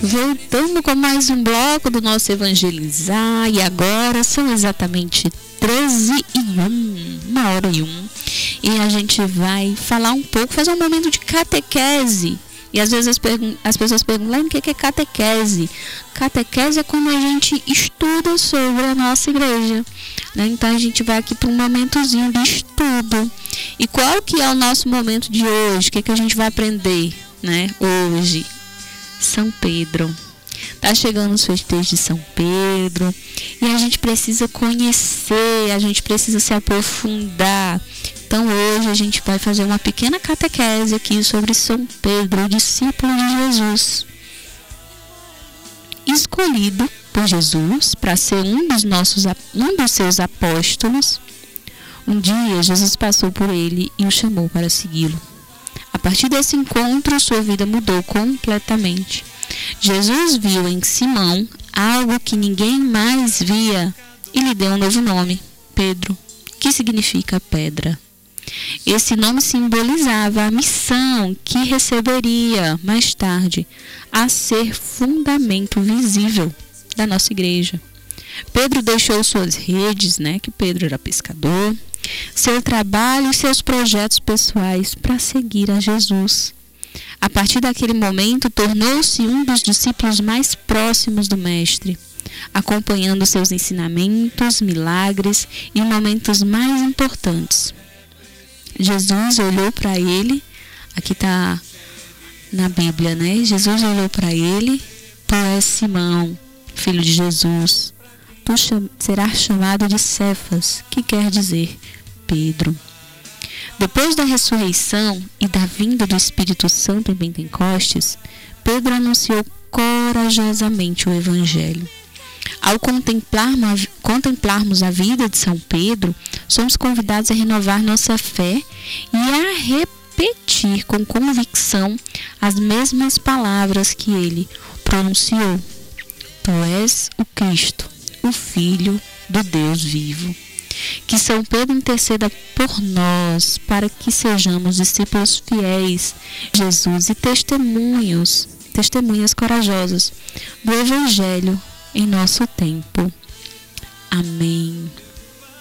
Voltando com mais um bloco do nosso Evangelizar, e agora são exatamente 13h01, 1h01, e a gente vai falar um pouco, fazer um momento de catequese. E às vezes as pessoas perguntam, o que é catequese? Catequese é quando a gente estuda sobre a nossa igreja, né? Então a gente vai aqui para um momentozinho de estudo. E qual que é o nosso momento de hoje? O que a gente vai aprender, né, hoje? São Pedro. Tá chegando os festejos de São Pedro e a gente precisa conhecer, a gente precisa se aprofundar. Então hoje a gente vai fazer uma pequena catequese aqui sobre São Pedro, o discípulo de Jesus, escolhido por Jesus para ser um dos seus apóstolos. Um dia Jesus passou por ele e o chamou para segui-lo. A partir desse encontro, sua vida mudou completamente. Jesus viu em Simão algo que ninguém mais via e lhe deu um novo nome, Pedro, que significa pedra. Esse nome simbolizava a missão que receberia mais tarde a ser fundamento visível da nossa igreja. Pedro deixou suas redes, que Pedro era pescador, seu trabalho e seus projetos pessoais para seguir a Jesus. A partir daquele momento, tornou-se um dos discípulos mais próximos do Mestre, acompanhando seus ensinamentos, milagres e momentos mais importantes. Jesus olhou para ele, aqui está na Bíblia, Jesus olhou para ele, tu és Simão, filho de Jesus, tu serás chamado de Cefas, que quer dizer Pedro. Depois da ressurreição e da vinda do Espírito Santo em Pentecostes, Pedro anunciou corajosamente o Evangelho. Ao contemplarmos a vida de São Pedro, somos convidados a renovar nossa fé e a repetir com convicção as mesmas palavras que ele pronunciou. Tu és o Cristo, o Filho do Deus vivo. Que São Pedro interceda por nós, para que sejamos discípulos fiéis de Jesus e testemunhas corajosas do Evangelho em nosso tempo. Amém.